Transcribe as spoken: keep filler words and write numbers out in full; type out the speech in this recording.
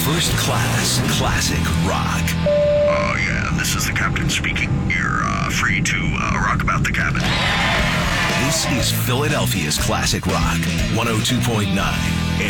First Class Classic Rock. Oh, yeah, this is the captain speaking. You're uh, free to uh, rock about the cabin. This is Philadelphia's Classic Rock, one oh two point nine.